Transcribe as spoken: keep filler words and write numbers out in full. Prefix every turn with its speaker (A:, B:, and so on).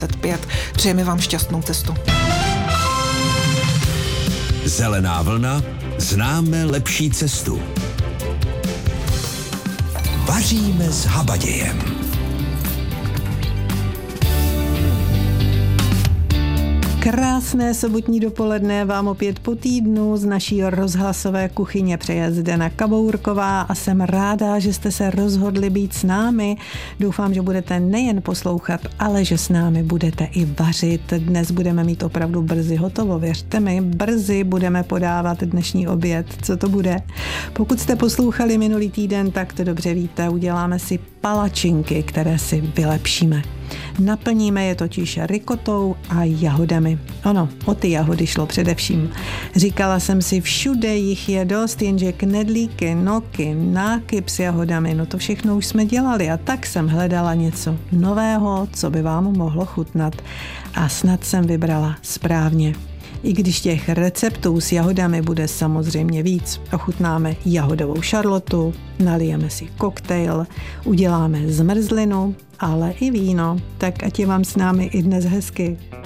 A: pět. Přejeme vám šťastnou cestu.
B: Zelená vlna, známe lepší cestu. Vaříme s habadějem.
C: Krásné sobotní dopoledne vám opět po týdnu z naší rozhlasové kuchyně přeje Zdena Kabourková a jsem ráda, že jste se rozhodli být s námi. Doufám, že budete nejen poslouchat, ale že s námi budete i vařit. Dnes budeme mít opravdu brzy hotovo, věřte mi, brzy budeme podávat dnešní oběd. Co to bude? Pokud jste poslouchali minulý týden, tak to dobře víte, uděláme si palačinky, které si vylepšíme. Naplníme je totiž rikotou a jahodami. Ono, o ty jahody šlo především. Říkala jsem si, všude jich je dost, jenže knedlíky, noky, nákyp s jahodami, no to všechno už jsme dělali a tak jsem hledala něco nového, co by vám mohlo chutnat. A snad jsem vybrala správně. I když těch receptů s jahodami bude samozřejmě víc. Ochutnáme jahodovou šarlotu, nalijeme si koktejl, uděláme zmrzlinu, ale i víno. Tak ať je vám s námi i dnes hezky.